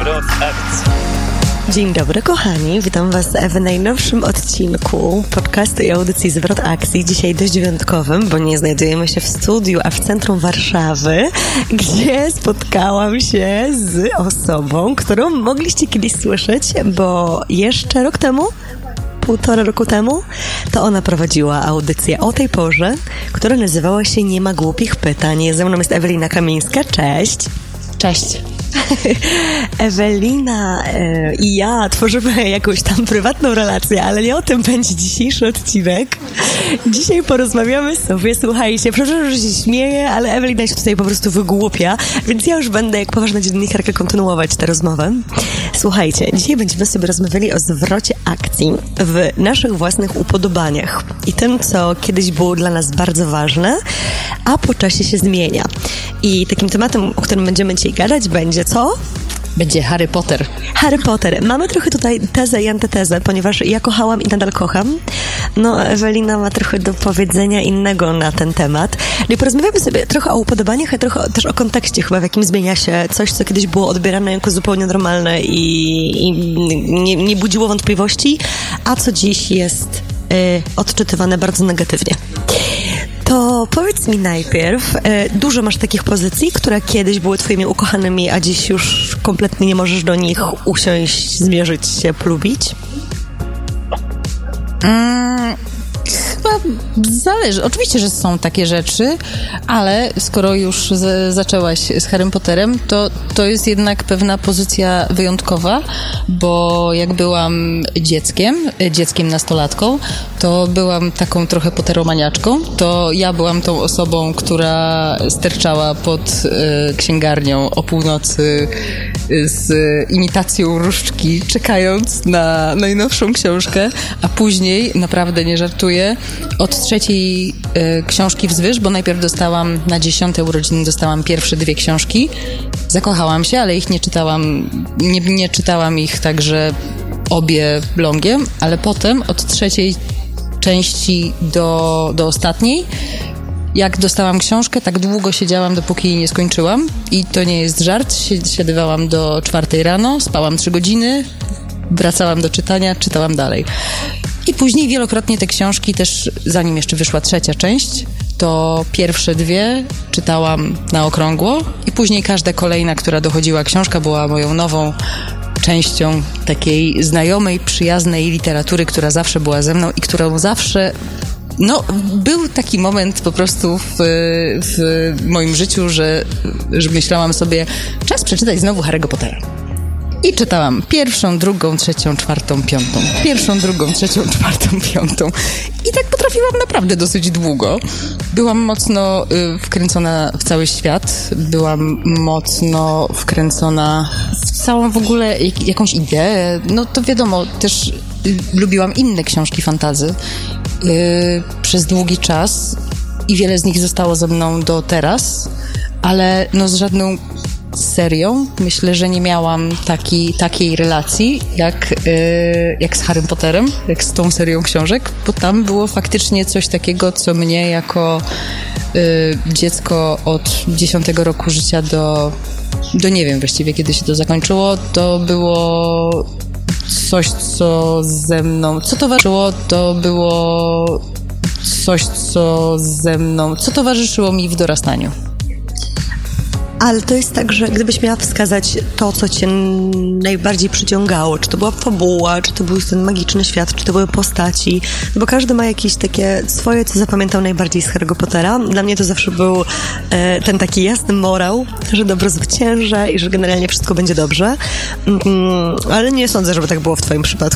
zwrot akcji. Dzień dobry kochani, witam Was w najnowszym odcinku podcastu i audycji Zwrot Akcji. Dzisiaj dość wyjątkowym, bo nie znajdujemy się w studiu, a w centrum Warszawy, gdzie spotkałam się z osobą, którą mogliście kiedyś słyszeć, bo jeszcze rok temu, 1,5 roku temu, to ona prowadziła audycję o tej porze, która nazywała się Nie ma głupich pytań. Ze mną jest Ewelina Kamińska, cześć. Cześć. Ewelina i ja tworzymy jakąś tam prywatną relację, ale nie o tym będzie dzisiejszy odcinek. Dzisiaj porozmawiamy sobie, słuchajcie, przepraszam, że się śmieję, ale Ewelina się tutaj po prostu wygłupia, więc ja już będę jak poważna dziennikarka kontynuować tę rozmowę. Słuchajcie, dzisiaj będziemy sobie rozmawiali o zwrocie akcji w naszych własnych upodobaniach i tym, co kiedyś było dla nas bardzo ważne, a po czasie się zmienia. I takim tematem, o którym będziemy dzisiaj gadać, będzie co? Będzie Harry Potter. Harry Potter. Mamy trochę tutaj tezę i antitezę, ponieważ ja kochałam i nadal kocham. No, Ewelina ma trochę do powiedzenia innego na ten temat. No i porozmawiamy sobie trochę o upodobaniach, a trochę też o kontekście chyba, w jakim zmienia się coś, co kiedyś było odbierane jako zupełnie normalne i nie budziło wątpliwości, a co dziś jest odczytywane bardzo negatywnie. To powiedz mi najpierw, dużo masz takich pozycji, które kiedyś były twoimi ukochanymi, a dziś już kompletnie nie możesz do nich usiąść, zmierzyć się, polubić? Chyba zależy. Oczywiście, że są takie rzeczy, ale skoro już zaczęłaś z Harrym Potterem, to jest jednak pewna pozycja wyjątkowa, bo jak byłam dzieckiem nastolatką, to byłam taką trochę potteromaniaczką. To ja byłam tą osobą, która sterczała pod księgarnią o północy z imitacją różdżki, czekając na najnowszą książkę, a później, naprawdę nie żartuję, od 3 książki wzwyż, bo najpierw dostałam na 10 urodziny pierwsze 2 książki. Zakochałam się, ale ich nie czytałam, nie czytałam ich także obie blongiem, ale potem od 3 części do ostatniej, jak dostałam książkę, tak długo siedziałam, dopóki jej nie skończyłam. I to nie jest żart. Siadywałam do 4 rano, spałam 3 godziny, wracałam do czytania, czytałam dalej. I później wielokrotnie te książki też, zanim jeszcze wyszła 3 część, to pierwsze 2 czytałam na okrągło i później każda kolejna, która dochodziła książka, była moją nową częścią takiej znajomej, przyjaznej literatury, która zawsze była ze mną i którą zawsze... No, był taki moment po prostu w moim życiu, że myślałam sobie, czas przeczytać znowu Harry'ego Pottera. I czytałam 1., 2., 3., 4., 5. 1., 2., 3., 4., 5. I tak potrafiłam naprawdę dosyć długo. Byłam mocno wkręcona w cały świat. Byłam mocno wkręcona w całą w ogóle jakąś ideę. No to wiadomo, też lubiłam inne książki fantasy przez długi czas i wiele z nich zostało ze mną do teraz, ale no z żadną serią myślę, że nie miałam takiej relacji jak z Harrym Potterem, jak z tą serią książek, bo tam było faktycznie coś takiego, co mnie jako dziecko od 10 roku życia do nie wiem właściwie kiedy się to zakończyło, to było coś, co ze mną, co towarzyszyło mi w dorastaniu. Ale to jest tak, że gdybyś miała wskazać to, co cię najbardziej przyciągało, czy to była fabuła, czy to był ten magiczny świat, czy to były postaci, no bo każdy ma jakieś takie swoje, co zapamiętał najbardziej z Harry'ego Pottera. Dla mnie to zawsze był ten taki jasny morał, że dobro zwycięża i że generalnie wszystko będzie dobrze, ale nie sądzę, żeby tak było w twoim przypadku.